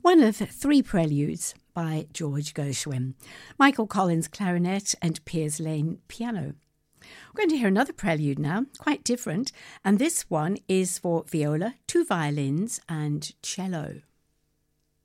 one of three preludes by George Gershwin, Michael Collins clarinet and Piers Lane piano. We're going to hear another prelude now, quite different, and this one is for viola, two violins and cello.